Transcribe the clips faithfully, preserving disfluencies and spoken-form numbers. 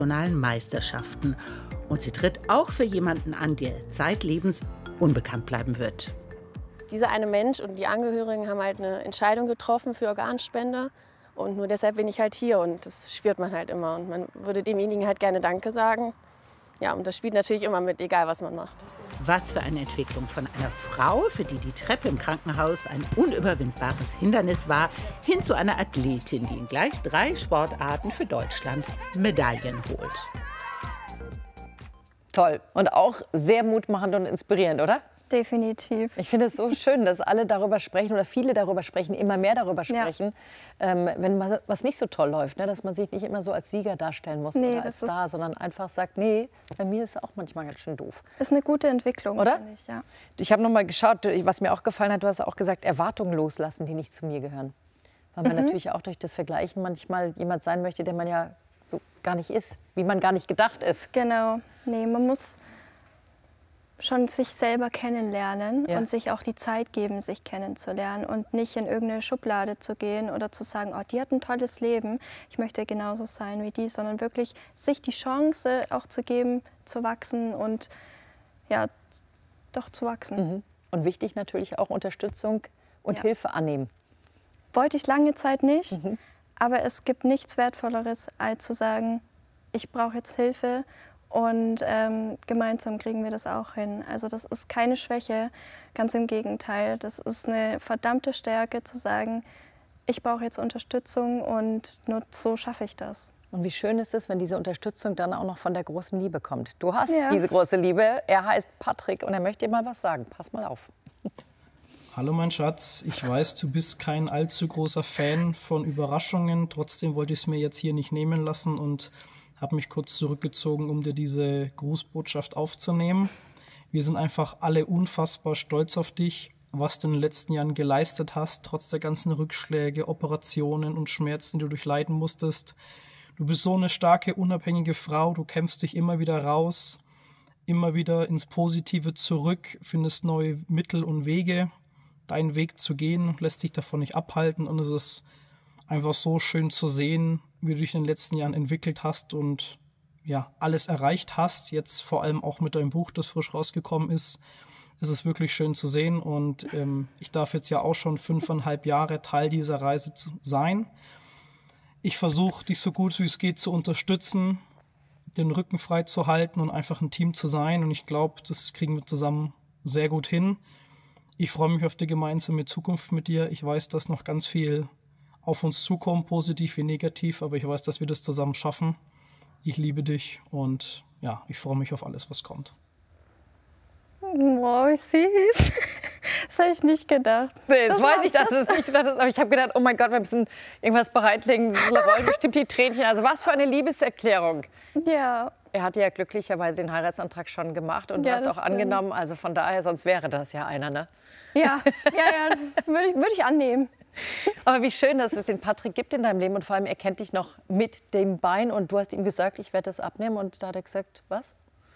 internationalen Meisterschaften. Und sie tritt auch für jemanden an, der zeitlebens unbekannt bleiben wird. Dieser eine Mensch und die Angehörigen haben halt eine Entscheidung getroffen für Organspende. Und nur deshalb bin ich halt hier und das spürt man halt immer. Und man würde demjenigen halt gerne Danke sagen. Ja, und das spielt natürlich immer mit, egal was man macht. Was für eine Entwicklung von einer Frau, für die die Treppe im Krankenhaus ein unüberwindbares Hindernis war, hin zu einer Athletin, die in gleich drei Sportarten für Deutschland Medaillen holt. Toll und auch sehr mutmachend und inspirierend, oder? Definitiv. Ich finde es so schön, dass alle darüber sprechen oder viele darüber sprechen, immer mehr darüber sprechen, ja. ähm, wenn was nicht so toll läuft, ne? Dass man sich nicht immer so als Sieger darstellen muss nee, oder als Star, sondern einfach sagt, nee, bei mir ist es auch manchmal ganz schön doof. Das ist eine gute Entwicklung, oder? Finde ich, ja. Ich habe noch mal geschaut, was mir auch gefallen hat, du hast auch gesagt, Erwartungen loslassen, die nicht zu mir gehören. Weil man mhm. natürlich auch durch das Vergleichen manchmal jemand sein möchte, der man ja so gar nicht ist, wie man gar nicht gedacht ist. Genau, nee, man muss schon sich selber kennenlernen ja. und sich auch die Zeit geben, sich kennenzulernen und nicht in irgendeine Schublade zu gehen oder zu sagen, oh, die hat ein tolles Leben, ich möchte genauso sein wie die, sondern wirklich sich die Chance auch zu geben, zu wachsen und ja, doch zu wachsen. Mhm. Und wichtig natürlich auch Unterstützung und ja. Hilfe annehmen. Wollte ich lange Zeit nicht, mhm. aber es gibt nichts Wertvolleres, als zu sagen, ich brauche jetzt Hilfe. Und ähm, gemeinsam kriegen wir das auch hin. Also das ist keine Schwäche, ganz im Gegenteil. Das ist eine verdammte Stärke zu sagen, ich brauche jetzt Unterstützung und nur so schaffe ich das. Und wie schön ist es, wenn diese Unterstützung dann auch noch von der großen Liebe kommt. Du hast ja. diese große Liebe, er heißt Patrick und er möchte dir mal was sagen. Pass mal auf. Hallo mein Schatz, ich weiß, du bist kein allzu großer Fan von Überraschungen. Trotzdem wollte ich es mir jetzt hier nicht nehmen lassen und habe mich kurz zurückgezogen, um dir diese Grußbotschaft aufzunehmen. Wir sind einfach alle unfassbar stolz auf dich, was du in den letzten Jahren geleistet hast, trotz der ganzen Rückschläge, Operationen und Schmerzen, die du durchleiden musstest. Du bist so eine starke, unabhängige Frau, du kämpfst dich immer wieder raus, immer wieder ins Positive zurück, findest neue Mittel und Wege. Deinen Weg zu gehen, lässt dich davon nicht abhalten und es ist einfach so schön zu sehen, wie du dich in den letzten Jahren entwickelt hast und ja, alles erreicht hast. Jetzt vor allem auch mit deinem Buch, das frisch rausgekommen ist. Es ist wirklich schön zu sehen und ähm, ich darf jetzt ja auch schon fünfeinhalb Jahre Teil dieser Reise zu sein. Ich versuche, dich so gut wie es geht zu unterstützen, den Rücken frei zu halten und einfach ein Team zu sein und ich glaube, das kriegen wir zusammen sehr gut hin. Ich freue mich auf die gemeinsame Zukunft mit dir. Ich weiß, dass noch ganz viel auf uns zukommen, positiv wie negativ, aber ich weiß, dass wir das zusammen schaffen. Ich liebe dich und ja, ich freue mich auf alles, was kommt. Oh, wie süß. Das habe ich nicht gedacht. Nee, das, das weiß ich, dass du es nicht gedacht hast, aber ich habe gedacht, oh mein Gott, wir müssen irgendwas bereitlegen, das rollen bestimmt die Tränchen. Also was für eine Liebeserklärung. Ja. Er hatte ja glücklicherweise den Heiratsantrag schon gemacht und ja, du hast auch stimmt. angenommen, also von daher, sonst wäre das ja einer, ne? Ja, ja, ja, das würde ich, würd ich annehmen. Aber wie schön, dass es den Patrick gibt in deinem Leben und vor allem, er kennt dich noch mit dem Bein und du hast ihm gesagt, ich werde das abnehmen und da hat er gesagt, was?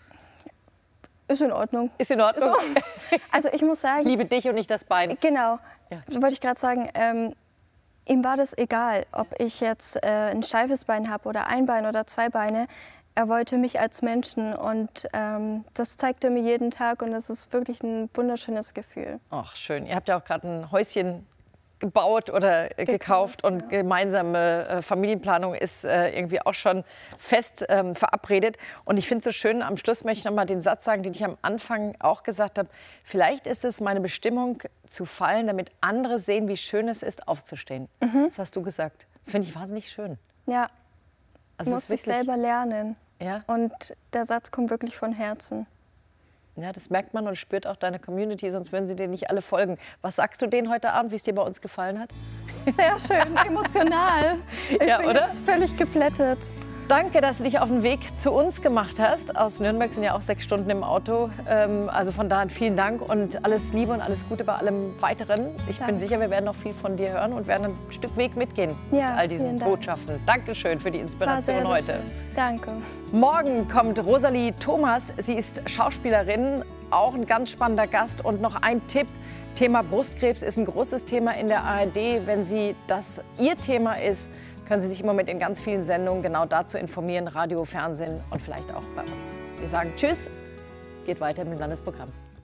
Ist in Ordnung. Ist in Ordnung? Ist also ich muss sagen... Ich liebe dich und nicht das Bein. Genau, ja. das wollte ich gerade sagen. Ähm, ihm war das egal, ob ich jetzt äh, ein steifes Bein habe oder ein Bein oder zwei Beine. Er wollte mich als Menschen und ähm, das zeigt er mir jeden Tag und das ist wirklich ein wunderschönes Gefühl. Ach, schön. Ihr habt ja auch gerade ein Häuschen gebaut oder gekauft, gekauft und ja. gemeinsame äh, Familienplanung ist äh, irgendwie auch schon fest ähm, verabredet. Und ich finde es so schön, am Schluss möchte ich noch mal den Satz sagen, den ich am Anfang auch gesagt habe. Vielleicht ist es meine Bestimmung zu fallen, damit andere sehen, wie schön es ist, aufzustehen. Mhm. Das hast du gesagt. Das finde ich wahnsinnig schön. Ja, also muss ich selber lernen. Ja? Und der Satz kommt wirklich von Herzen. Ja, das merkt man und spürt auch deine Community, sonst würden sie dir nicht alle folgen. Was sagst du denen heute Abend, wie es dir bei uns gefallen hat? Sehr schön, emotional. Ich ja, bin oder? Jetzt völlig geplättet. Danke, dass du dich auf den Weg zu uns gemacht hast. Aus Nürnberg sind ja auch sechs Stunden im Auto. Ähm, also von daher vielen Dank und alles Liebe und alles Gute bei allem Weiteren. Ich Danke. bin sicher, wir werden noch viel von dir hören und werden ein Stück Weg mitgehen ja, mit all diesen Dank. Botschaften. Dankeschön für die Inspiration sehr, sehr heute. Schön. Danke. Morgen kommt Rosalie Thomas. Sie ist Schauspielerin, auch ein ganz spannender Gast. Und noch ein Tipp. Thema Brustkrebs ist ein großes Thema in der A R D. Wenn Sie das Ihr Thema ist, können Sie sich im Moment in ganz vielen Sendungen genau dazu informieren, Radio, Fernsehen und vielleicht auch bei uns. Wir sagen Tschüss, geht weiter mit dem Landesprogramm.